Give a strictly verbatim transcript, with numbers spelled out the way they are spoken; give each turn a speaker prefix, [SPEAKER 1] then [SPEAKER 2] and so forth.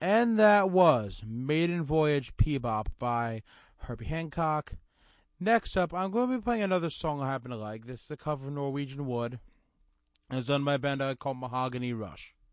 [SPEAKER 1] And that was Maiden Voyage Bebop by Herbie Hancock. Next up, I'm going to be playing another song I happen to like. This is a cover of Norwegian Wood. It's done by a band called Mahogany Rush.